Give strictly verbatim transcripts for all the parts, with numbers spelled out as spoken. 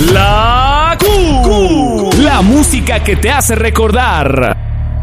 La Q. La música que te hace recordar.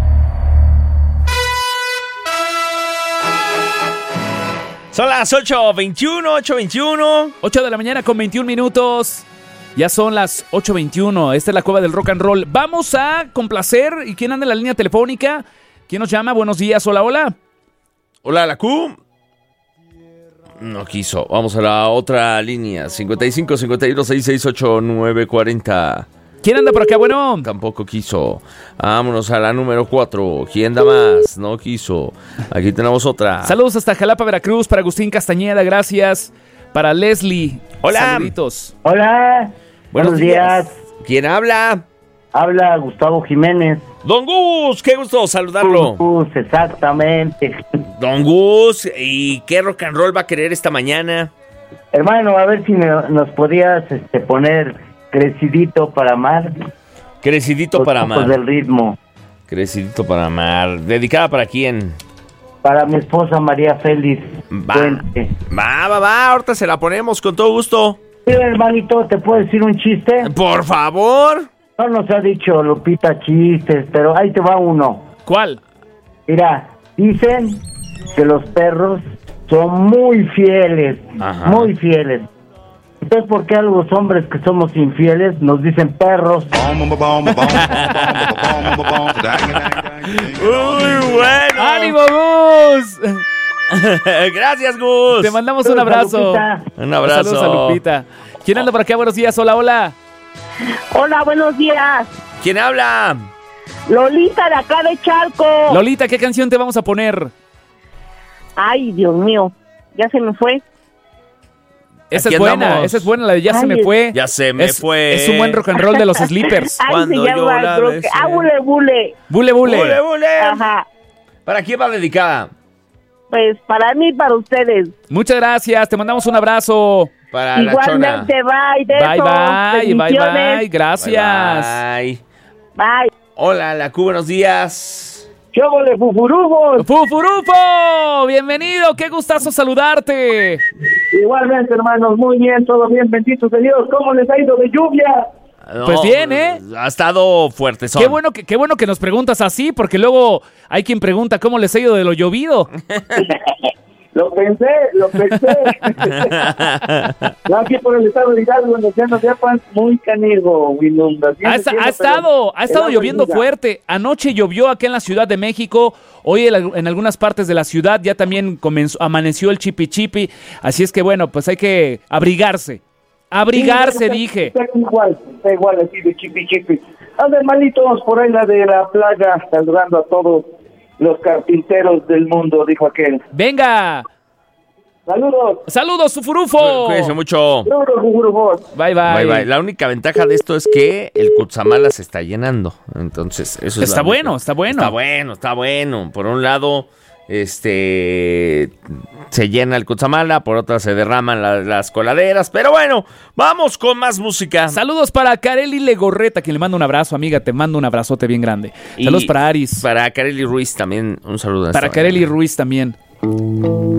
Son las ocho veintiuno, ocho veintiuno. ocho de la mañana con veintiún minutos. Ya son las ocho veintiuno. Esta es la Cueva del Rock and Roll. Vamos a complacer. ¿Y quién anda en la línea telefónica? ¿Quién nos llama? Buenos días. Hola, hola. Hola, la Q. No quiso. Vamos a la otra línea. cincuenta y cinco, cincuenta y uno, sesenta y seis, ochenta y nueve, cuarenta. ¿Quién anda por acá? Bueno. Tampoco quiso. Vámonos a la número cuatro. ¿Quién da más? No quiso. Aquí tenemos otra. Saludos hasta Jalapa, Veracruz. Para Agustín Castañeda, gracias. Para Leslie. Hola. Saluditos. Hola. Buenos, Buenos días. días. ¿Quién habla? Habla Gustavo Jiménez. Don Gus, qué gusto saludarlo. Gus, exactamente. Don Gus, ¿y qué rock and roll va a querer esta mañana? Hermano, a ver si me, nos podías este, poner Crecidito para amar. Crecidito para amar. Del ritmo. Crecidito para amar. ¿Dedicada para quién? Para mi esposa María Félix. Va, Puente. va, va, va, ahorita se la ponemos con todo gusto. Sí, hermanito, ¿te puedo decir un chiste? Por favor. No nos ha dicho Lupita chistes, pero ahí te va uno. ¿Cuál? Mira, dicen que los perros son muy fieles, Ajá. muy fieles. Entonces, ¿por qué a los hombres que somos infieles nos dicen perros? Muy bueno. ¡Ánimo, Gus! Gracias, Gus. Te mandamos un abrazo. Un abrazo. Saludos a Lupita. ¿Quién anda por acá? Buenos días. Hola, hola. Hola, buenos días. ¿Quién habla? Lolita, de acá de Chalco. Lolita, ¿qué canción te vamos a poner? Ay, Dios mío, ya se me fue. Esa es buena, andamos. esa es buena, la de Ya Ay, se me fue. Ya se me es, fue. Es un buen rock and roll de los Sleepers. Ay, Cuando se llama, yo creo que... Ah, bule, bule. Bule, bule. Bule, bule. Ajá. ¿Para quién va dedicada? Pues para mí y para ustedes. Muchas gracias, te mandamos un abrazo. Para Igualmente, la chona. bye, besos, bye, bye, bye, bye, gracias. Bye, bye. Bye. Hola, la Q, buenos días. ¡Chóvole, fufurufos! ¡Fufurufo! Bienvenido, qué gustazo saludarte. Igualmente, hermanos, muy bien, todo bien, bendito de Dios. ¿Cómo les ha ido de lluvia? No, pues bien, ¿eh? Ha estado fuerte. Qué bueno, que, qué bueno que nos preguntas así, porque luego hay quien pregunta cómo les ha ido de lo llovido. Lo pensé, lo pensé. Aquí por el estado de Hidalgo, en los llanos de Apan, muy canijo, inundación. Ha, ha estado, ha estado lloviendo fuerte. Anoche llovió acá en la Ciudad de México. Hoy en algunas partes de la ciudad ya también comenzó, amaneció el chipi chipi. Así es que bueno, pues hay que abrigarse. Abrigarse, sí, dije. Está igual, está igual así de chipi chipi. Anda, malitos, por ahí la de la plaga, saludando a todos los carpinteros del mundo, dijo aquel. ¡Venga! ¡Saludos! ¡Saludos, Sufurufo! Cuídense mucho. ¡Saludos, Sufurufos! Bye, bye. Bye, bye. La única ventaja de esto es que el Cutzamala se está llenando. Entonces, eso es Está bueno, está bueno. Está bueno, está bueno. Por un lado, este... se llena el Cutzamala, por otra se derraman la, las coladeras. Pero bueno, vamos con más música. Saludos para Kareli Legorreta, quien le manda un abrazo, amiga. Te mando un abrazote bien grande. Y saludos para Aris. Para Kareli Ruiz también, un saludo. Para Kareli Ruiz también.